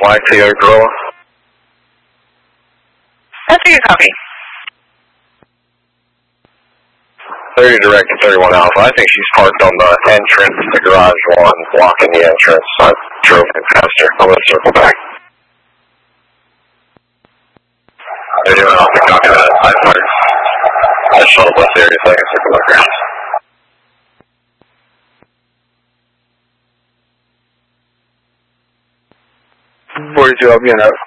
YTO Gorilla. That's what you copy. 30 direct to 31 Alpha. I think she's parked on the entrance to garage 1, blocking the entrance. I drove in past her. I'm going to circle back. They're doing Alpha, copy that. I parked. I shuttle bus area so I can circle back around. 42, I'll be in out.